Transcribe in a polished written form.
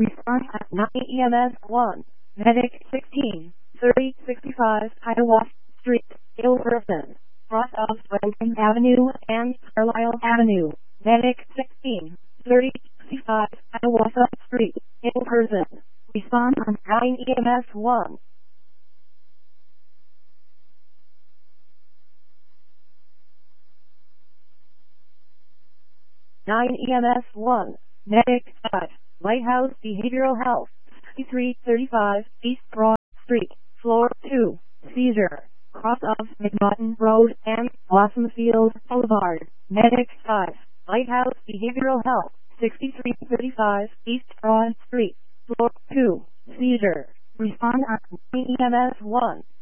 Response at 9 EMS 1. Medic 16, 30, 65 Hiawatha Street, Ilverton, cross of Franklin Avenue and Carlisle Avenue. Medic 16, 30, 65 Hiawatha Street, Ilverton. Respond on 9 EMS 1. EMS 1. Medic 5. Lighthouse Behavioral Health, 6335 East Broad Street, Floor 2. Seizure. Cross of McNaughton Road and Blossomfield Boulevard. Medic 5. Lighthouse Behavioral Health, 6335 East Broad Street, Floor 2. Seizure. Respond on EMS 1.